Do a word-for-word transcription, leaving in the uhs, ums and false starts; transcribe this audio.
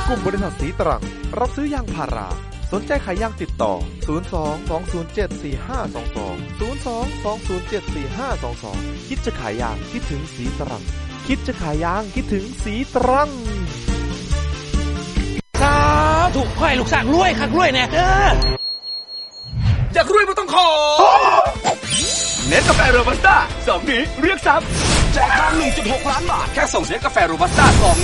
กลุ่มบริษัทสีตรังรับซื้อยางพาราสนใจขายยางติดต่อศูนย์ สอง สอง ศูนย์ เจ็ด สี่ ห้า สอง สอง ศูนย์ สอง สอง ศูนย์ เจ็ด สี่ ห้า สอง สองคิดจะขายยางคิดถึงสีตรังคิดจะขายยางคิดถึงสีตรังครับถูกค่อยลูกสร้างรวยคักรวยแน่เด้ออยากรวยไม่ต้องขอเน็ตกาแฟโรบัสต้าสองนี้เรียกซับแจกทาง หนึ่งจุดหก ล้านบาทแค่ส่งเน็ตกาแฟโรบัสต้าสอง